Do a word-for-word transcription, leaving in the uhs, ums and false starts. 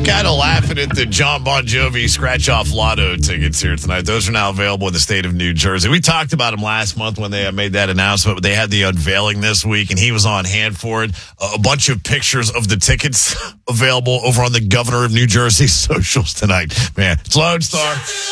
kind of laughing at the John Bon Jovi scratch-off lotto tickets here tonight. Those are now available in the state of New Jersey. We talked about them last month when they made that announcement, but they had the unveiling this week, and he was on hand for it. A bunch of pictures of the tickets available over on the Governor of New Jersey socials tonight. Man, it's Lone Star.